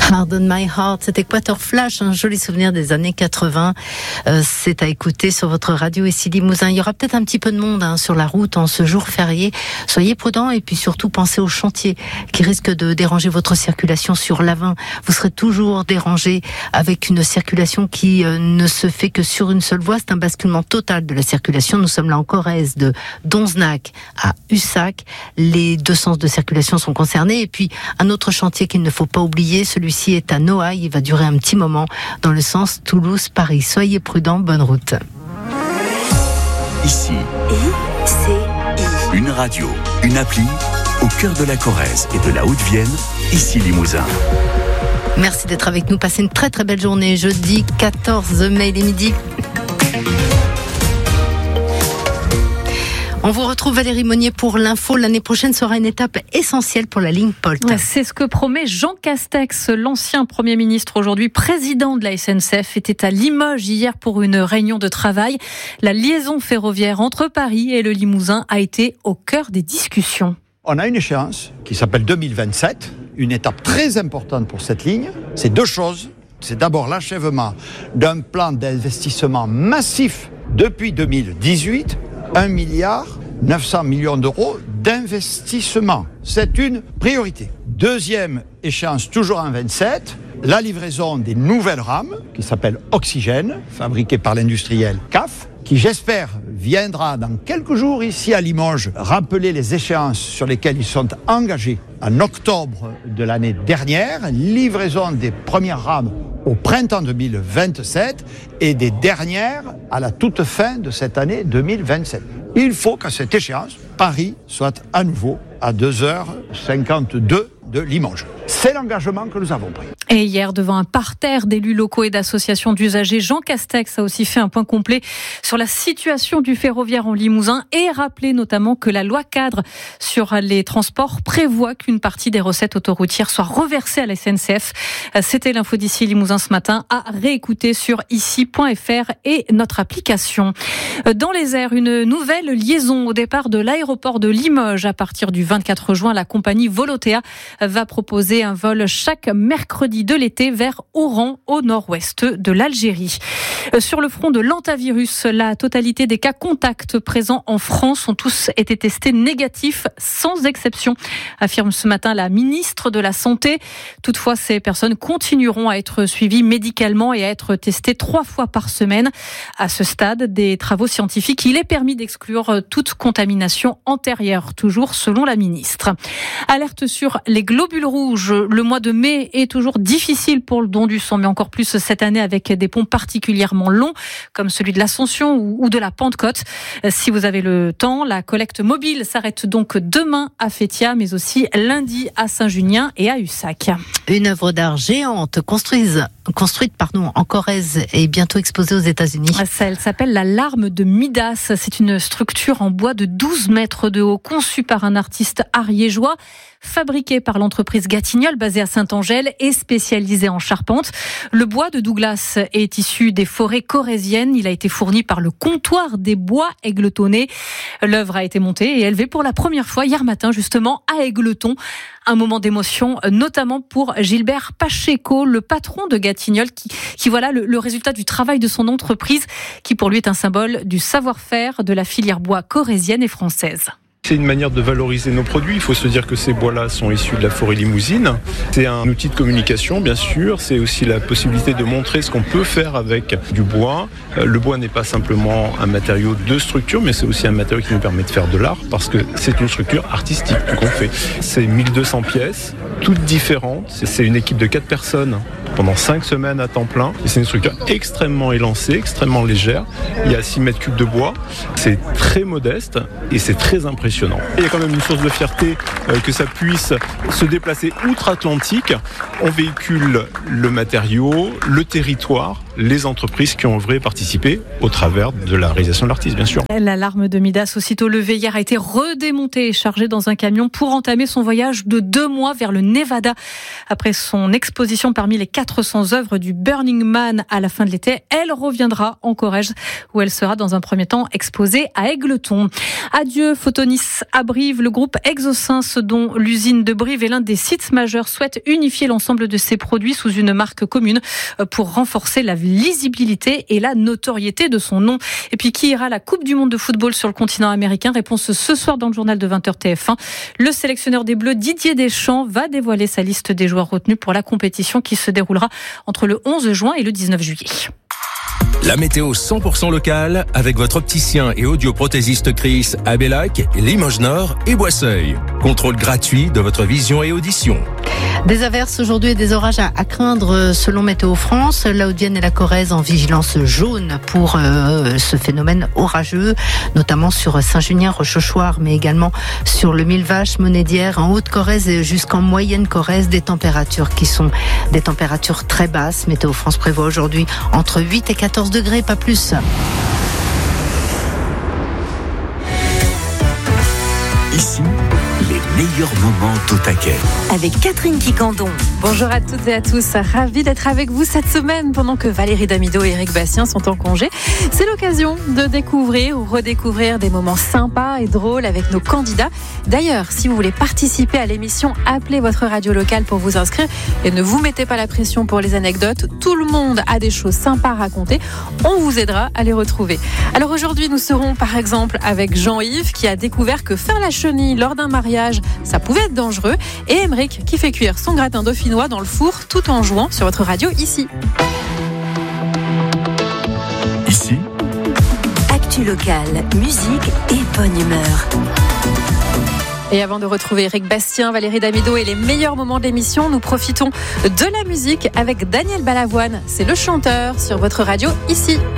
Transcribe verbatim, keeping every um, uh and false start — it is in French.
Harden My Heart, c'était Equator Flash, un joli souvenir des années quatre-vingts. Euh, c'est à écouter sur votre radio ici Limousin. Il y aura peut-être un petit peu de monde hein, sur la route en ce jour férié. Soyez prudents et puis surtout pensez aux chantiers qui risquent de déranger votre circulation sur l'A vingt. Vous serez toujours dérangé avec une circulation qui euh, ne se fait que sur une seule voie. C'est un basculement total de la circulation. Nous sommes là en Corrèze, de Donzenac à Ussac. Les deux sens de circulation sont concernés. Et puis un autre chantier qu'il ne faut pas oublier, celui-ci est à Noailles, il va durer un petit moment dans le sens Toulouse-Paris. Soyez prudents, bonne route. Ici, I C I. Une radio, une appli, au cœur de la Corrèze et de la Haute-Vienne, ici Limousin. Merci d'être avec nous, passez une très très belle journée, jeudi quatorze mai, il est midi. On vous retrouve Valérie Monnier pour l'info. L'année prochaine sera une étape essentielle pour la ligne Polt. C'est ce que promet Jean Castex, l'ancien Premier ministre, aujourd'hui président de la S N C F, était à Limoges hier pour une réunion de travail. La liaison ferroviaire entre Paris et le Limousin a été au cœur des discussions. On a une échéance qui s'appelle deux mille vingt-sept, une étape très importante pour cette ligne. C'est deux choses. C'est d'abord l'achèvement d'un plan d'investissement massif depuis deux mille dix-huit, un milliard neuf cents millions d'euros d'investissement. C'est une priorité. Deuxième échéance, toujours en vingt-sept, la livraison des nouvelles rames qui s'appellent Oxygène, fabriquées par l'industriel C A F, qui j'espère viendra dans quelques jours ici à Limoges rappeler les échéances sur lesquelles ils sont engagés en octobre de l'année dernière, livraison des premières rames au printemps deux mille vingt-sept et des dernières à la toute fin de cette année deux mille vingt-sept. Il faut qu'à cette échéance, Paris soit à nouveau à deux heures cinquante-deux de Limoges. C'est l'engagement que nous avons pris. Et hier, devant un parterre d'élus locaux et d'associations d'usagers, Jean Castex a aussi fait un point complet sur la situation du ferroviaire en Limousin et rappelé notamment que la loi cadre sur les transports prévoit qu'une partie des recettes autoroutières soit reversée à la S N C F. C'était l'info d'ici Limousin ce matin, à réécouter sur ici point f r et notre application. Dans les airs, une nouvelle liaison au départ de l'aéroport de Limoges. À partir du vingt-quatre juin, la compagnie Volotea va proposer un vol chaque mercredi de l'été vers Oran, au nord-ouest de l'Algérie. Sur le front de l'hantavirus, la totalité des cas contacts présents en France ont tous été testés négatifs, sans exception, affirme ce matin la ministre de la Santé. Toutefois, ces personnes continueront à être suivies médicalement et à être testées trois fois par semaine. À ce stade des travaux scientifiques, il est permis d'exclure toute contamination antérieure, toujours selon la ministre. Alerte sur les globules rouges. Le mois de mai est toujours difficile pour le don du sang, mais encore plus cette année avec des ponts particulièrement longs, comme celui de l'Ascension ou de la Pentecôte. Si vous avez le temps, la collecte mobile s'arrête donc demain à Fétia, mais aussi lundi à Saint-Junien et à Ussac. Une œuvre d'art géante construise, construite pardon, en Corrèze et bientôt exposée aux États-Unis. Elle s'appelle la Larme de Midas. C'est une structure en bois de douze mètres de haut, conçue par un artiste ariégeois, fabriquée par l'entreprise Gatignolles, basée à Saint-Angèle et spécialisée en charpente. Le bois de Douglas est issu des forêts corréziennes. Il a été fourni par le comptoir des bois Égletonnais. L'œuvre a été montée et élevée pour la première fois hier matin, justement, à Égleton. Un moment d'émotion, notamment pour Gilbert Pacheco, le patron de Gatignolles, qui, qui voilà le, le résultat du travail de son entreprise, qui pour lui est un symbole du savoir-faire de la filière bois corrézienne et française. C'est une manière de valoriser nos produits. Il faut se dire que ces bois-là sont issus de la forêt limousine. C'est un outil de communication, bien sûr. C'est aussi la possibilité de montrer ce qu'on peut faire avec du bois. Le bois n'est pas simplement un matériau de structure, mais c'est aussi un matériau qui nous permet de faire de l'art, parce que c'est une structure artistique qu'on fait. C'est mille deux cents pièces, toutes différentes. C'est une équipe de quatre personnes pendant cinq semaines à temps plein. Et c'est une structure extrêmement élancée, extrêmement légère. Il y a six mètres cubes de bois. C'est très modeste et c'est très impressionnant. Il y a quand même une source de fierté euh, que ça puisse se déplacer outre-Atlantique. On véhicule le matériau, le territoire, les entreprises qui ont œuvré et participé au travers de la réalisation de l'artiste, bien sûr. L'alarme de Midas, aussitôt levée hier, a été redémontée et chargée dans un camion pour entamer son voyage de deux mois vers le Nevada. Après son exposition parmi les quatre cents œuvres du Burning Man à la fin de l'été, elle reviendra en Corrèze où elle sera dans un premier temps exposée à Égletons. Adieu Photonis à Brive. Le groupe Exosens, dont l'usine de Brive est l'un des sites majeurs, souhaite unifier l'ensemble de ses produits sous une marque commune pour renforcer la lisibilité et la notoriété de son nom. Et puis qui ira à la Coupe du Monde de football sur le continent américain? Réponse ce soir dans le journal de vingt heures T F un. Le sélectionneur des Bleus, Didier Deschamps, va dévoiler sa liste des joueurs retenus pour la compétition qui se déroulera entre le onze juin et le dix-neuf juillet. La météo cent pour cent locale avec votre opticien et audioprothésiste Chris à Bellac, Limoges Nord et Boisseuil. Contrôle gratuit de votre vision et audition. Des averses aujourd'hui et des orages à, à craindre selon Météo France. La Haute-Vienne et la Corrèze en vigilance jaune pour euh, ce phénomène orageux, notamment sur Saint-Junien, Rochechouart, mais également sur le Mille-Vaches, Monédière, en Haute-Corrèze et jusqu'en Moyenne-Corrèze, des températures qui sont des températures très basses. Météo France prévoit aujourd'hui entre huit et quatorze degrés, pas plus. Ici, les meilleurs moments d'Au-Taquet. Avec Catherine Quicandon. Bonjour à toutes et à tous, ravie d'être avec vous cette semaine pendant que Valérie Damido et Éric Bastien sont en congé. C'est l'occasion de découvrir ou redécouvrir des moments sympas et drôles avec nos candidats. D'ailleurs, si vous voulez participer à l'émission, appelez votre radio locale pour vous inscrire et ne vous mettez pas la pression pour les anecdotes. Tout le monde a des choses sympas à raconter. On vous aidera à les retrouver. Alors aujourd'hui, nous serons par exemple avec Jean-Yves qui a découvert que faire la chenille lors d'un mariage, ça pouvait être dangereux, et Émeric qui fait cuire son gratin dauphinois dans le four tout en jouant sur votre radio ici. Ici, Actu locale, musique et bonne humeur. Et avant de retrouver Éric Bastien, Valérie Damido et les meilleurs moments de l'émission, nous profitons de la musique avec Daniel Balavoine. C'est le chanteur sur votre radio ici.